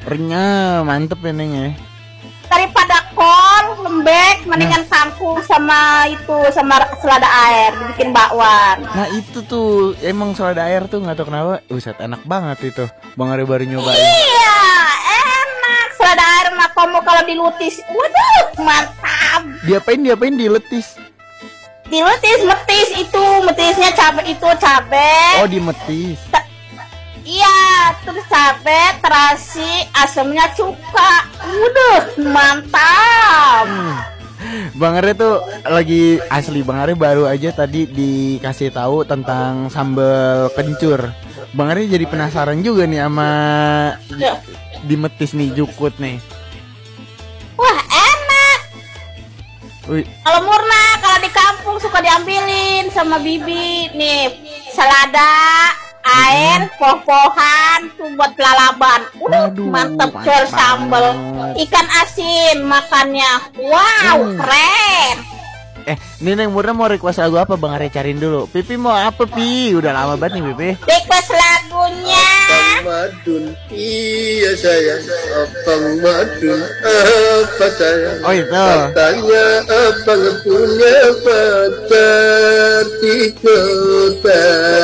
Renyah, mantep ya Neng ya. Daripada kol lembek mendingan kangkung sama itu sama selada air bikin bakwan. Nah itu tuh emang selada air tuh nggak tahu kenapa, enak banget itu. Bang Ari baru nyobain. Iya, enak selada air mah kamu kalau dilutis, waduh mantap. Diapain diletis? Dilutis, metisnya cabe. Oh dimetis. Iya, terus cabe, terasi, asamnya cuka. Udah, mantap. Bang Are tuh lagi asli. Bang Are baru aja tadi dikasih tahu tentang sambal kencur. Bang Are jadi penasaran juga nih sama dimetis nih, jukut nih. Wah, enak. Kalau Murna, kalau di kampung suka diambilin sama bibi nih, selada air, poh-pohan tuh buat lalaban. Mantep col sambal. Ikan asin makannya. Wow, keren. Ini Neng Murna mau request lagu apa Bang Are cariin dulu. Pipi mau apa Pi? Udah lama banget nih Pipi. Request lagunya Abang Madun. Iya sayang, Abang Madun. Apa sayang? Oh itu. Katanya abang punya pacar di kota.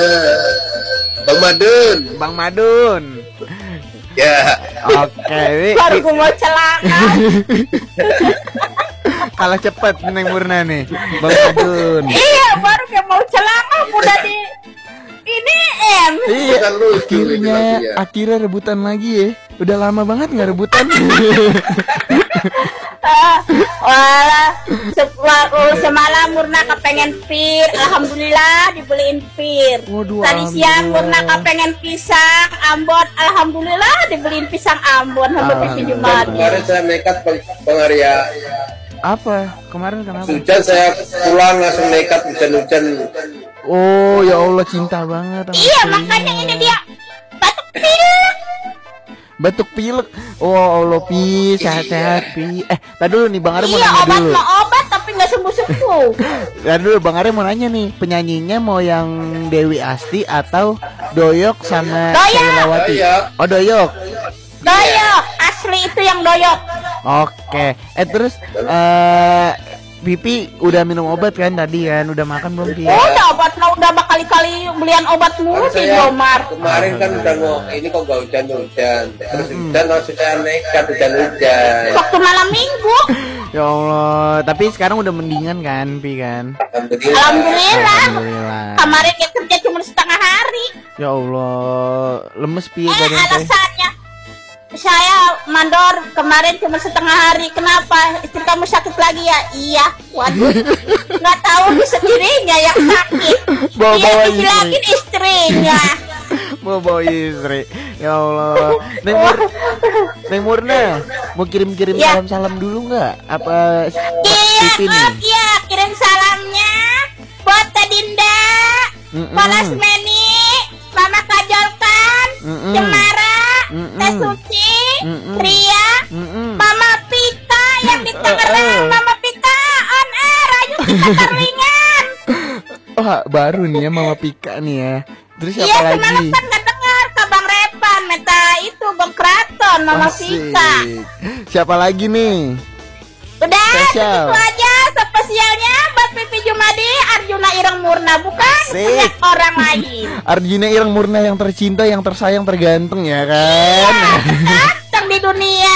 Bang Madun. Ya. Oke. baru gue mau celaka. Kalah cepet Neng Murna nih Bang Madun. Iya, baru kayak mau celaka udah di ini Iya, akhirnya rebutan lagi ya. Udah lama banget nggak rebutan. Semalam Murna kepengen pir, alhamdulillah dibeliin pir. Tadi siang Murna kepengen pisang Ambon, alhamdulillah dibeliin pisang Ambon sama Pipi Jumadi. Kemarin saya nekat Bang Arya. Apa? Kemarin kenapa? Hujan saya pulang langsung nekat hujan-hujan. Oh ya Allah, cinta banget. Iya, makanya ini dia batuk pilek. Oh Allah Pi, sehat-sehat Pi. Tadi dulu nih Bang Are mau iya, nanya dulu. obat tapi nggak sembuh-sembuh. Tadi dulu Bang Are mau nanya nih, penyanyinya mau yang Dewi Asti atau Doyok sama Sheilawati? Oh Doyok. Doyok, asli itu yang doyok. Oke. Terus Pipi udah minum obat kan tadi kan? Udah makan belum Pi? Udah obat lah, udah berkali-kali belian obat mulu di Indomart. Kemarin kan udah ini kok gak hujan-hujan. Terus hujan langsung saya nekat hujan-hujan. Waktu malam minggu. Ya Allah, tapi sekarang udah mendingan kan Pi kan? Alhamdulillah. Kemarin dia kerja cuma setengah hari. Ya Allah, lemes Pi tadi. Alasannya saya mandor kemarin cuma setengah hari. Kenapa? Istri kamu sakit lagi ya? Iya. Waduh. Nggak tahu sendirinya yang sakit. Bawa bilangin istrinya. Bawa istri. Ya Allah. Neng Murna mau kirim-kirim salam-salam dulu nggak? Apa Pipi nih? Iya, kirim salamnya buat Teh Dinda, Palas Meni, Mama Kajolkan, Cemara, Teh Suci, Ria, Mama Pika yang di Tangerang. Mama Pika on air, ayo kita keringan. Oh baru nih ya Mama Pika nih ya. Terus siapa lagi? Iya semalam kan nggak dengar ke Bang Repan, minta itu Bang Kraton, Mama Pika. Siapa lagi nih? Udah, itu aja spesialnya buat Pipi Jumadi, Arjuna Ireng Murna, bukan banyak orang lain. Arjuna Ireng Murna yang tercinta, yang tersayang, terganteng ya kan? Ganteng di dunia.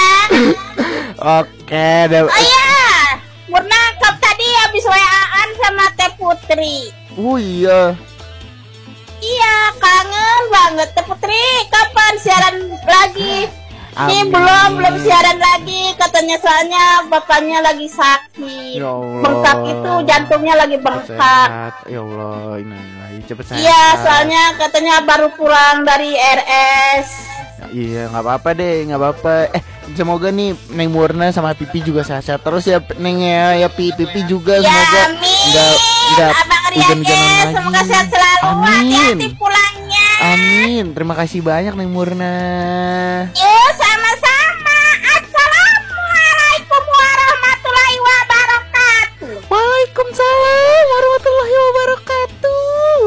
Oke, oh iya, Murna tadi habis WA-an sama Teh Putri. Oh iya. Iya, kangen banget Teh Putri. Kapan siaran lagi? Ini belum siaran lagi katanya, soalnya bapaknya lagi sakit. Ya Allah. Bengkak itu jantungnya lagi bengkak. Ya Allah, ini cepet sehat. Iya, soalnya katanya baru pulang dari RS. Iya, nggak apa-apa deh, nggak apa-apa. Semoga nih Neng Murna sama Pipi juga sehat-sehat terus ya Neng ya Pipi juga ya, semoga nggak hujan-hujanan lagi. Semoga sehat selalu. Hati-hati pulangnya. Amin. Terima kasih banyak Neng Murna. Yuk, sama-sama. Assalamualaikum warahmatullahi wabarakatuh. Waalaikumsalam warahmatullahi wabarakatuh.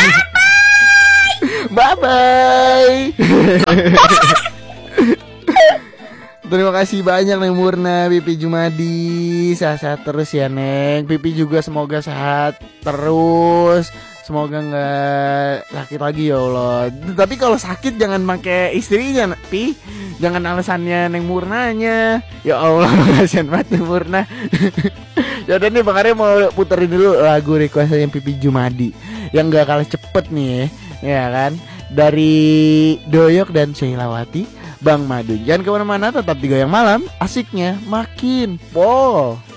Bye bye. Bye bye. terima kasih banyak Neng Murna, Pipi Jumadi. Sehat-sehat terus ya Neng. Pipi juga semoga sehat terus. Semoga nggak sakit lagi ya Allah. Tapi kalau sakit jangan pakai istrinya, Pi. Jangan alasannya Neng Murnanya. Ya Allah, kasihan banget Neng Murna. Ya udah nih Bang Arya mau puterin dulu lagu requestnya Pipi Jumadi yang nggak kalah cepet nih, ya kan? Dari Doyok dan Sheilawati, Bang Madu. Jangan kemana-mana, tetap di Goyang Malam. Asiknya makin pol.